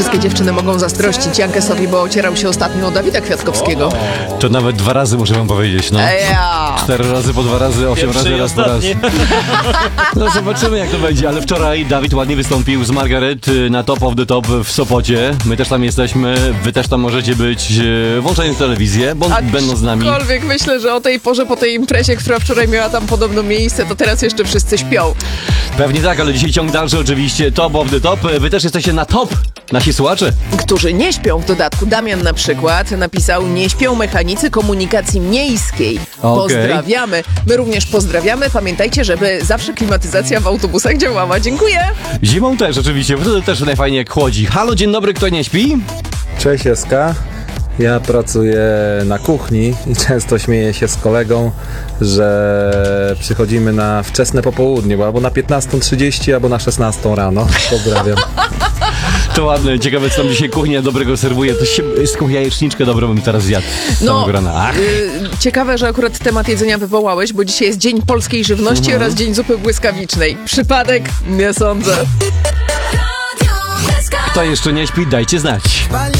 wszystkie dziewczyny mogą zazdrościć Jankesowi, bo ocierał się ostatnio o Dawida Kwiatkowskiego. To nawet 2 razy muszę wam powiedzieć, no. 4 razy, po 2 razy, 8 razy, raz po raz. No zobaczymy, jak to będzie, ale wczoraj Dawid ładnie wystąpił z Margaret na Top of the Top w Sopocie. My też tam jesteśmy, wy też tam możecie być. Włączając telewizję, bo będą z nami. Aczkolwiek myślę, że o tej porze, po tej imprezie, która wczoraj miała tam podobno miejsce, to teraz jeszcze wszyscy śpią. Pewnie tak, ale dzisiaj ciąg dalszy oczywiście. Top of the Top. Wy też jesteście na top, nasi słuchacze. Którzy nie śpią w dodatku. Damian na przykład napisał: nie śpią mechanicy komunikacji miejskiej. Pozdrawiamy. My również pozdrawiamy. Pamiętajcie, żeby zawsze klimatyzacja w autobusach działała. Dziękuję. Zimą też oczywiście, bo to też najfajniej jak chłodzi. Halo, dzień dobry, kto nie śpi? Cześć Eska, ja pracuję na kuchni i często śmieję się z kolegą, że przychodzimy na wczesne popołudnie, bo albo na 15:30, albo na 16 rano. Pozdrawiam. To ładne, ciekawe co tam dzisiaj kuchnia dobrego serwuje. To się z kuchni jajeczniczkę dobrą mi teraz zjadł z samego rana. Ciekawe, że akurat temat jedzenia wywołałeś, bo dzisiaj jest Dzień Polskiej Żywności oraz Dzień Zupy Błyskawicznej. Przypadek? Nie sądzę. Kto jeszcze nie śpi, dajcie znać.